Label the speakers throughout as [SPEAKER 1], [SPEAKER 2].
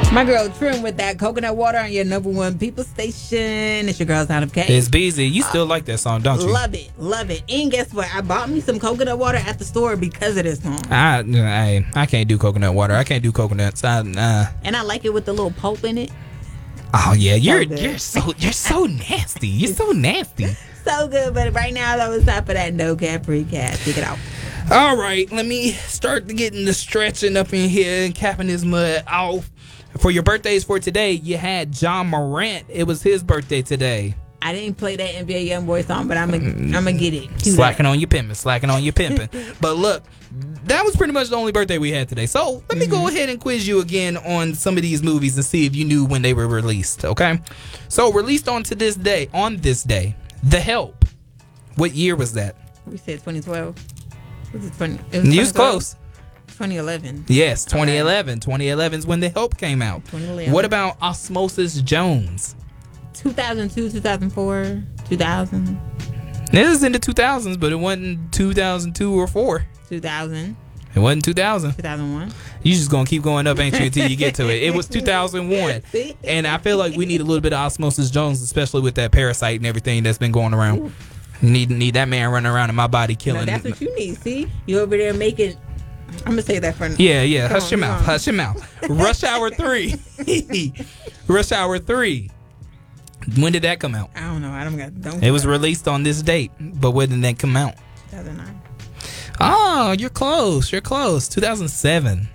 [SPEAKER 1] My girl Trim with that coconut water on your number one people station. It's your girl Sound of K.
[SPEAKER 2] It's Beezy. You still like that song, don't you?
[SPEAKER 1] Love it, love it. And guess what? I bought me some coconut water at the store because of this song.
[SPEAKER 2] I can't do coconut water. I can't do coconuts.
[SPEAKER 1] And I like it with the little pulp in it.
[SPEAKER 2] Oh yeah, you're so nasty. You're so nasty.
[SPEAKER 1] So good, but right now though it's time for that no cap recap. Check it out.
[SPEAKER 2] All right, let me start getting the stretching up in here and capping this mud off. For your birthdays for today, you had John Morant. It was his birthday today.
[SPEAKER 1] I didn't play that NBA YoungBoy song, but I'm gonna get it.
[SPEAKER 2] Slacking on your pimping. But look, that was pretty much the only birthday we had today. So let me go ahead and quiz you again on some of these movies and see if you knew when they were released. Okay, so released on this day, The Help. What year was that?
[SPEAKER 1] We said 2012. Was it 20?
[SPEAKER 2] You was close.
[SPEAKER 1] 2011.
[SPEAKER 2] Yes, 2011. 2011 is when The Help came out.
[SPEAKER 1] 2011.
[SPEAKER 2] What about Osmosis Jones?
[SPEAKER 1] 2002, 2004, 2000.
[SPEAKER 2] This is in the 2000s, but it wasn't 2002 or 4.
[SPEAKER 1] 2000.
[SPEAKER 2] It wasn't 2000.
[SPEAKER 1] 2001.
[SPEAKER 2] You just gonna keep going up, ain't you, until you get to it. It was 2001. And I feel like we need a little bit of Osmosis Jones, especially with that parasite and everything that's been going around. Ooh. Need that man running around in my body killing.
[SPEAKER 1] No, that's what you need. See, you over there making. I'm gonna say that for now.
[SPEAKER 2] Yeah. Hush your mouth. Rush Hour 3. Rush Hour 3. When did that come out?
[SPEAKER 1] I don't know.
[SPEAKER 2] It was released on this date, but when did that come out?
[SPEAKER 1] 2009.
[SPEAKER 2] Oh, you're close. 2007.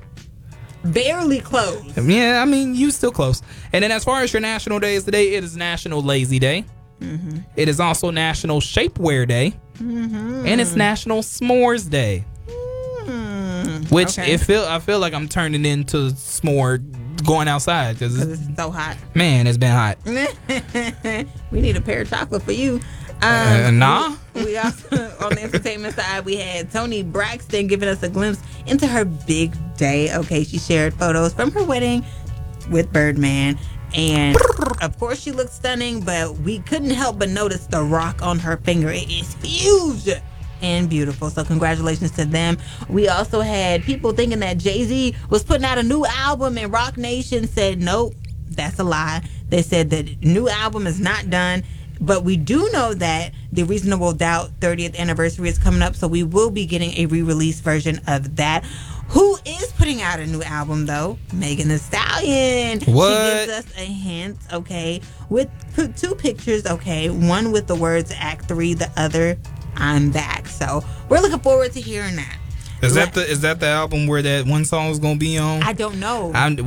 [SPEAKER 1] Barely close.
[SPEAKER 2] Yeah, I mean, you still close. And then as far as your national days today, it is National Lazy Day. Mm-hmm. It is also National Shapewear Day. Mm-hmm. And it's National S'mores Day. Which I feel like I'm turning into s'more going outside because
[SPEAKER 1] it's so hot.
[SPEAKER 2] Man, it's been hot.
[SPEAKER 1] We need a pear of chocolate for you.
[SPEAKER 2] Nah.
[SPEAKER 1] We also, on the entertainment side, we had Toni Braxton giving us a glimpse into her big day. Okay, she shared photos from her wedding with Birdman. And of course she looked stunning, but we couldn't help but notice the rock on her finger. It is huge and beautiful. So congratulations to them. We also had people thinking that Jay-Z was putting out a new album, and Rock Nation said, nope, that's a lie. They said the new album is not done. But we do know that the Reasonable Doubt 30th anniversary is coming up, so we will be getting a re-release version of that. Who is putting out a new album, though? Megan Thee Stallion.
[SPEAKER 2] What?
[SPEAKER 1] She gives us a hint, okay, with 2 pictures, okay, one with the words Act 3, the other, I'm Back. So we're looking forward to hearing that.
[SPEAKER 2] Is that the album where that one song is gonna be on?
[SPEAKER 1] I don't know.
[SPEAKER 2] I ain't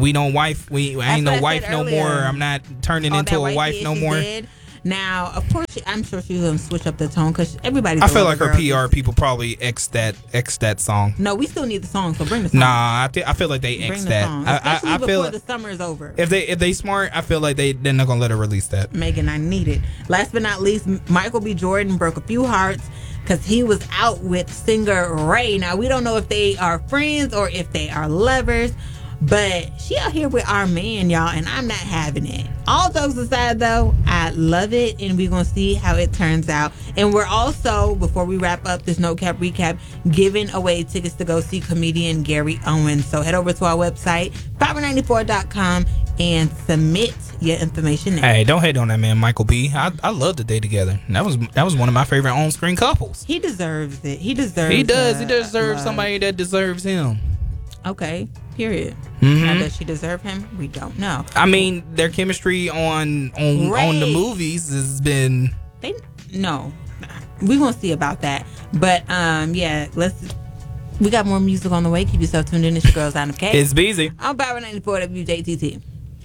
[SPEAKER 2] no wife no more. I'm not turning into a wife no more.
[SPEAKER 1] Did. Now, of course, I'm sure she's gonna switch up the tone because everybody.
[SPEAKER 2] I feel like her PR people probably X that song.
[SPEAKER 1] No, we still need the song, so bring the song.
[SPEAKER 2] Nah, I feel like they X that.
[SPEAKER 1] I feel before the summer is over.
[SPEAKER 2] If they smart, I feel like they're not gonna let her release that.
[SPEAKER 1] Megan, I need it. Last but not least, Michael B. Jordan broke a few hearts because he was out with singer Ray. Now, we don't know if they are friends or if they are lovers, but she out here with our man, y'all, and I'm not having it. All jokes aside, though, I love it, and we're going to see how it turns out. And we're also, before we wrap up this No Cap Recap, giving away tickets to go see comedian Gary Owens. So head over to our website, Power94.com, and submit your information there.
[SPEAKER 2] Hey, don't hate on that man, Michael B. I love that they together. That was one of my favorite on-screen couples.
[SPEAKER 1] He deserves it. He does.
[SPEAKER 2] He deserves somebody that deserves him.
[SPEAKER 1] Okay, period. Now, does she deserve him? We don't know.
[SPEAKER 2] I mean, their chemistry on the movies has been.
[SPEAKER 1] No, we're gonna see about that. But yeah, we got more music on the way. Keep yourself tuned in. It's your girl Sound of K.
[SPEAKER 2] It's Beezy.
[SPEAKER 1] I'm Power 94 WJTT.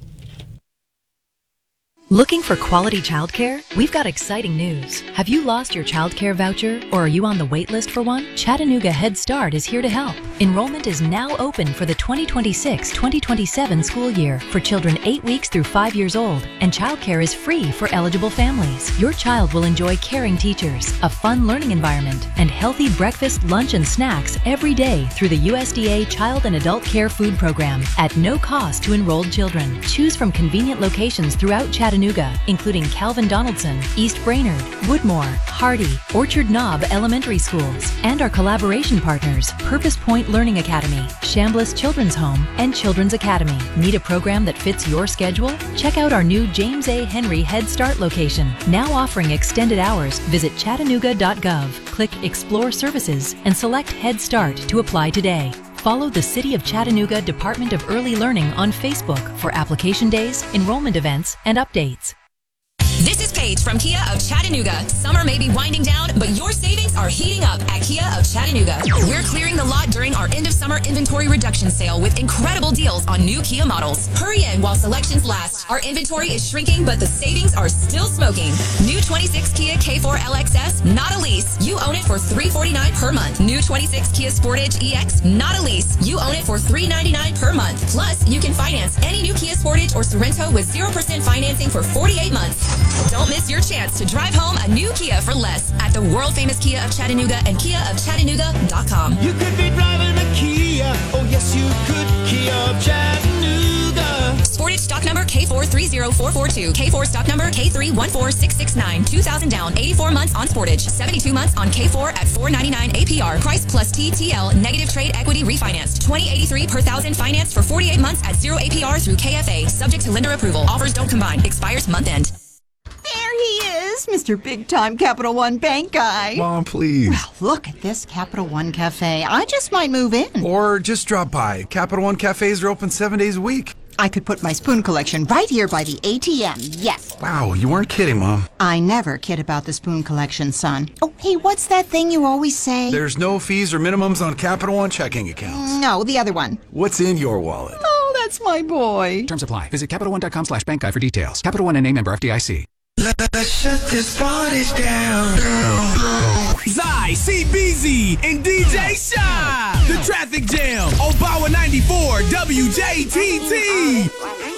[SPEAKER 3] Looking for quality childcare? We've got exciting news. Have you lost your childcare voucher or are you on the wait list for one? Chattanooga Head Start is here to help. Enrollment is now open for the 2026-2027 school year for children 8 weeks through 5 years old, and childcare is free for eligible families. Your child will enjoy caring teachers, a fun learning environment, and healthy breakfast, lunch, and snacks every day through the USDA Child and Adult Care Food Program at no cost to enrolled children. Choose from convenient locations throughout Chattanooga Chattanooga, including Calvin Donaldson, East Brainerd, Woodmore, Hardy, Orchard Knob Elementary Schools, and our collaboration partners, Purpose Point Learning Academy, Chambliss Children's Home, and Children's Academy. Need a program that fits your schedule? Check out our new James A. Henry Head Start location, now offering extended hours. Visit chattanooga.gov, click Explore Services, and select Head Start to apply today. Follow the City of Chattanooga Department of Early Learning on Facebook for application days, enrollment events, and updates.
[SPEAKER 4] This is Paige from Kia of Chattanooga. Summer may be winding down, but your savings are heating up at Kia of Chattanooga. We're clearing the lot during our end of summer inventory reduction sale with incredible deals on new Kia models. Hurry in while selections last. Our inventory is shrinking, but the savings are still smoking. New 26 Kia K4 LXS, not a lease. You own it for $349 per month. New 26 Kia Sportage EX, not a lease. You own it for $399 per month. Plus, you can finance any new Kia Sportage or Sorento with 0% financing for 48 months. Don't miss your chance to drive home a new Kia for less at the world-famous Kia of Chattanooga and KiaofChattanooga.com.
[SPEAKER 5] You could be driving a Kia. Oh, yes, you could. Kia of Chattanooga.
[SPEAKER 4] Sportage stock number K430442. K4 stock number K314669. 2000 down, 84 months on Sportage. 72 months on K4 at $499 APR. Price plus TTL. Negative trade equity refinanced. $20.83 per thousand financed for 48 months at 0 APR through KFA. Subject to lender approval. Offers don't combine. Expires month end.
[SPEAKER 6] There he is, Mr. Big Time Capital One Bank guy.
[SPEAKER 7] Mom, please.
[SPEAKER 6] Well, look at this Capital One Cafe. I just might move in.
[SPEAKER 7] Or just drop by. Capital One cafes are open 7 days a week.
[SPEAKER 6] I could put my spoon collection right here by the ATM, yes.
[SPEAKER 7] Wow, you weren't kidding, Mom.
[SPEAKER 6] I never kid about the spoon collection, son. Oh, hey, what's that thing you always say?
[SPEAKER 7] There's no fees or minimums on Capital One checking accounts.
[SPEAKER 6] No, the other one.
[SPEAKER 7] What's in your wallet?
[SPEAKER 6] Oh, that's my boy.
[SPEAKER 8] Terms apply. Visit CapitalOne.com/bankguide for details. Capital One NA, member FDIC.
[SPEAKER 5] Let's shut this party down.
[SPEAKER 9] Zai, CBZ, and DJ Shy. The Traffic Jam on Power 94 WJTT.